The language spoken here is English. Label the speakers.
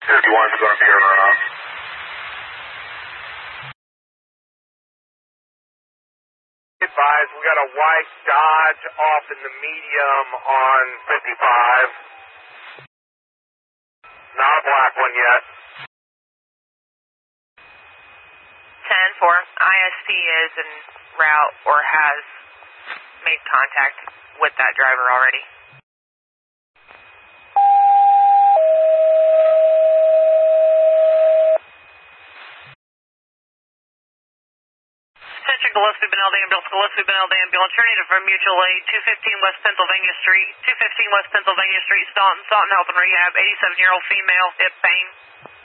Speaker 1: 51's going to be a runoff. Advise, we got a white Dodge off in the medium on 55. Not a black one yet.
Speaker 2: 10-4, ISP is en route or has made contact with that driver already. Attention Gillespie Benelli Ambulance, Gillespie Benelli Ambulance, you're needed for mutual aid, 215 West Pennsylvania Street, 215 West Pennsylvania Street, Staunton, Health and Rehab, 87-year-old female, hip pain.